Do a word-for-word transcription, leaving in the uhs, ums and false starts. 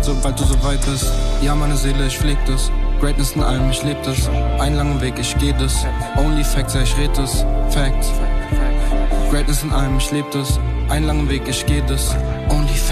sobald du so weit bist. Ja, meine Seele, ich pfleg das. Greatness in allem, ich leb das. Einen langen Weg, ich geh das. Only Facts, ja, ich red das. Facts. Greatness in allem, ich leb das. Einen langen Weg, ich geh das. Only Facts.